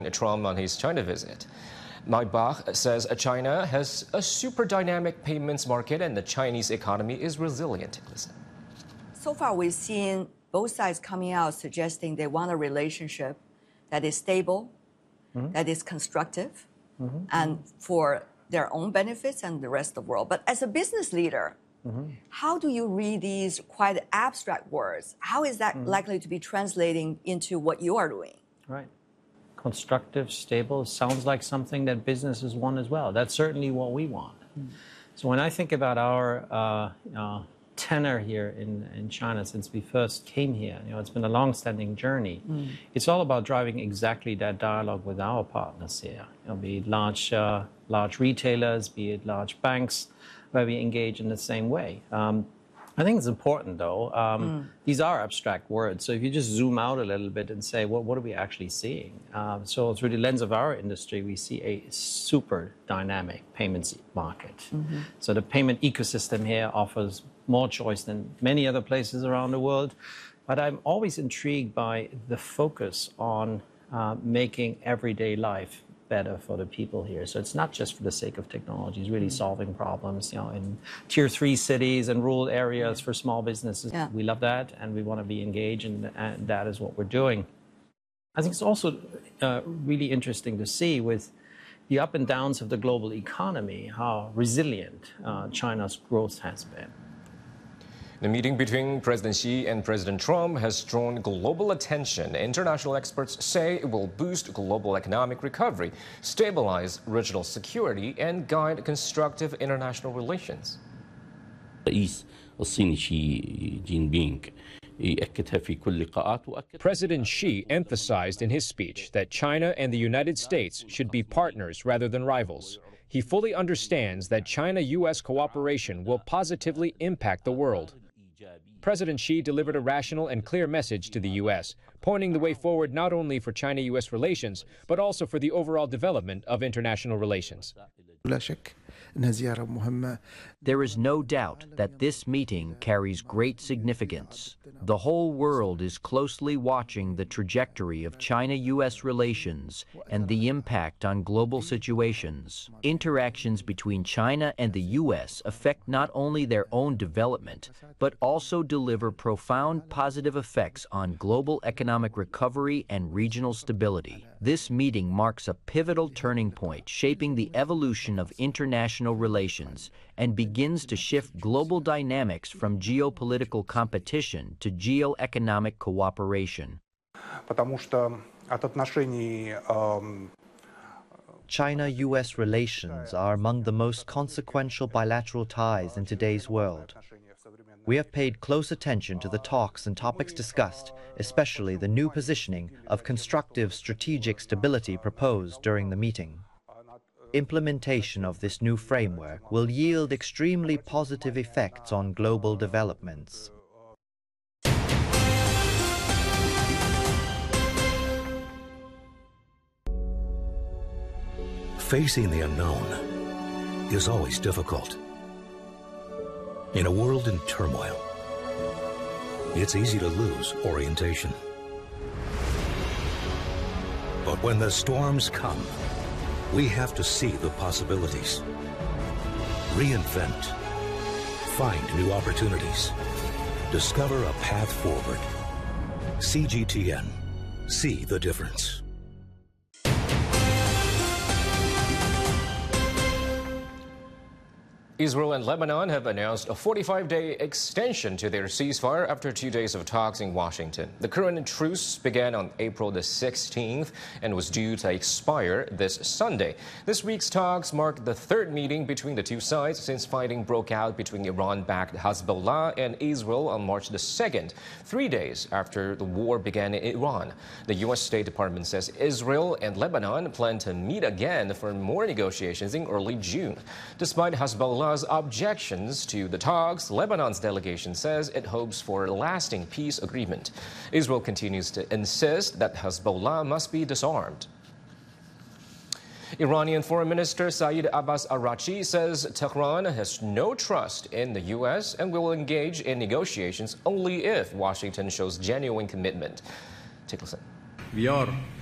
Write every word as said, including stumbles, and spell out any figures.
Trump on his China visit. Maybach says China has a super dynamic payments market and the Chinese economy is resilient. Listen. So far, we've seen both sides coming out suggesting they want a relationship that is stable, mm-hmm. that is constructive, mm-hmm. and for their own benefits and the rest of the world. But as a business leader, mm-hmm. how do you read these quite abstract words? How is that mm-hmm. likely to be translating into what you are doing? Right. Constructive, stable, sounds like something that businesses want as well. That's certainly what we want. Mm. So when I think about our uh, uh, tenor here in, in China since we first came here, you know, it's been a long-standing journey. Mm. It's all about driving exactly that dialogue with our partners here, you know, be it large, uh, large retailers, be it large banks, where we engage in the same way. Um, I think it's important, though. Um, mm. These are abstract words. So if you just zoom out a little bit and say, well, what are we actually seeing? Um, so through the lens of our industry, we see a super dynamic payments market. Mm-hmm. So the payment ecosystem here offers more choice than many other places around the world. But I'm always intrigued by the focus on uh, making everyday life better for the people here. So it's not just for the sake of technology, it's really solving problems, you know, in tier three cities and rural areas for small businesses. Yeah. We love that and we want to be engaged and, and that is what we're doing. I think it's also uh, really interesting to see with the up and downs of the global economy, how resilient uh, China's growth has been. The meeting between President Xi and President Trump has drawn global attention. International experts say it will boost global economic recovery, stabilize regional security, and guide constructive international relations. President Xi emphasized in his speech that China and the United States should be partners rather than rivals. He fully understands that China-U S cooperation will positively impact the world. President Xi delivered a rational and clear message to the U S, pointing the way forward not only for China-U S relations, but also for the overall development of international relations. There is no doubt that this meeting carries great significance. The whole world is closely watching the trajectory of China-U S relations and the impact on global situations. Interactions between China and the U S affect not only their own development, but also deliver profound positive effects on global economic recovery and regional stability. This meeting marks a pivotal turning point shaping the evolution of international relations and begins to shift global dynamics from geopolitical competition to geo-economic cooperation. China-U S relations are among the most consequential bilateral ties in today's world. We have paid close attention to the talks and topics discussed, especially the new positioning of constructive strategic stability proposed during the meeting. Implementation of this new framework will yield extremely positive effects on global developments. Facing the unknown is always difficult. In a world in turmoil, it's easy to lose orientation. But when the storms come, we have to see the possibilities, reinvent, find new opportunities, discover a path forward. C G T N. See the difference. Israel and Lebanon have announced a forty-five day extension to their ceasefire after two days of talks in Washington. The current truce began on April the sixteenth and was due to expire this Sunday. This week's talks mark the third meeting between the two sides since fighting broke out between Iran-backed Hezbollah and Israel on March the second, three days after the war began in Iran. The U S State Department says Israel and Lebanon plan to meet again for more negotiations in early June. Despite Hezbollah objections to the talks, Lebanon's delegation says it hopes for a lasting peace agreement. Israel continues to insist that Hezbollah must be disarmed. Iranian Foreign Minister Saeed Abbas Araghchi says Tehran has no trust in the U S and will engage in negotiations only if Washington shows genuine commitment. Take a listen. We are